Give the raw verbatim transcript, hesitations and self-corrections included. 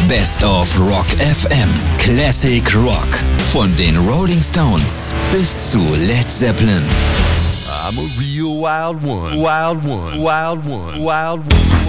Best of Rock F M. Classic Rock. Von den Rolling Stones bis zu Led Zeppelin. I'm a real wild one. Wild one. Wild one. Wild one.